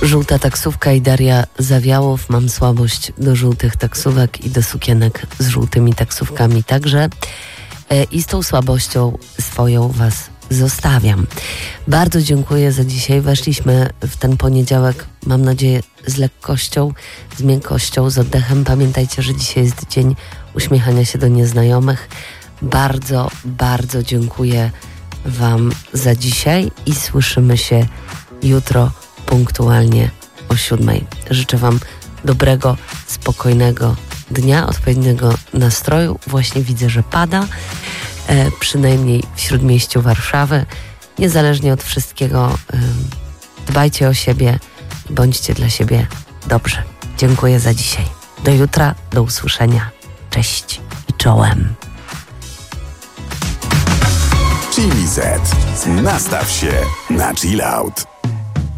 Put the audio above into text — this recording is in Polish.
Żółta taksówka i Daria Zawiałow. Mam słabość do żółtych taksówek i do sukienek z żółtymi taksówkami także. I z tą słabością swoją Was zostawiam. Bardzo dziękuję za dzisiaj. Weszliśmy w ten poniedziałek, mam nadzieję, z lekkością, z miękkością, z oddechem. Pamiętajcie, że dzisiaj jest dzień uśmiechania się do nieznajomych. Bardzo, bardzo dziękuję Wam za dzisiaj i słyszymy się jutro punktualnie o 7:00. Życzę Wam dobrego, spokojnego dnia, odpowiedniego nastroju. Właśnie widzę, że pada, przynajmniej w śródmieściu Warszawy. Niezależnie od wszystkiego, dbajcie o siebie i bądźcie dla siebie dobrzy. Dziękuję za dzisiaj. Do jutra, do usłyszenia. Cześć i czołem. Chili Z. Nastaw się na chill out.